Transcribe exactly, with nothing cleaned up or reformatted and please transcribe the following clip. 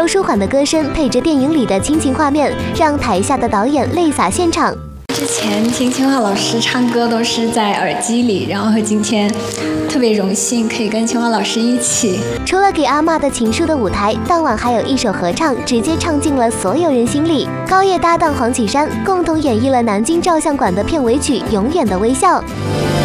柔舒缓的歌声配着电影里的亲情画面，让台下的导演泪洒现场。 之前听清华老师唱歌都是在耳机里，然后今天特别荣幸可以跟清华老师一起。 除了给阿嬷的情书的舞台，当晚还有一首合唱，直接唱进了所有人心里。高叶搭档黄绮珊共同演绎了南京照相馆的片尾曲《永远的微笑》。